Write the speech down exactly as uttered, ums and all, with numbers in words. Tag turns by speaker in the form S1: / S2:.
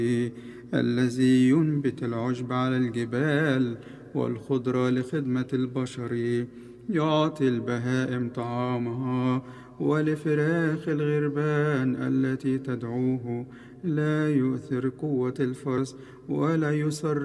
S1: الذي ينبت العشب على الجبال والخضرة لخدمة البشر، يعطي البهائم طعامها ولفراخ الغربان التي تدعوه. لا يؤثر قوة الفرس ولا يسر